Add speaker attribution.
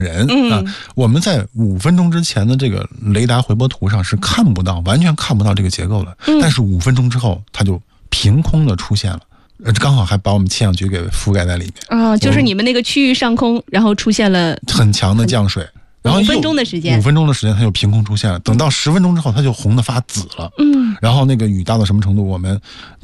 Speaker 1: 人我们在5分钟之前的这个雷达回波图上是看不到，完全看不到这个结构的，但是5分钟之后它就凭空的出现了，刚好还把我们气象局给覆盖在里面
Speaker 2: 就是你们那个区域上空，然后出现了
Speaker 1: 很强的降水，然后
Speaker 2: 5分钟的时间
Speaker 1: 它就凭空出现了，等到10分钟之后它就红的发紫了，然后那个雨大到什么程度，我们